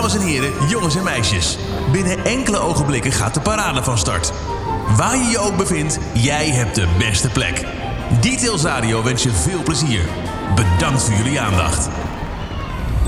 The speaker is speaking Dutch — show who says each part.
Speaker 1: Dames en heren, jongens en meisjes. Binnen enkele ogenblikken gaat de parade van start. Waar je je ook bevindt, jij hebt de beste plek. Details Radio wens je veel plezier. Bedankt voor jullie aandacht.